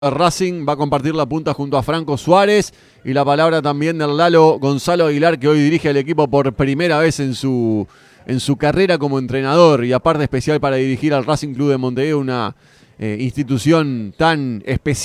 Racing va a compartir la punta junto a Franco Suárez y la palabra también del Lalo Gonzalo Aguilar, que hoy dirige al equipo por primera vez en su carrera como entrenador y aparte especial para dirigir al Racing Club de Montevideo, una institución tan especial.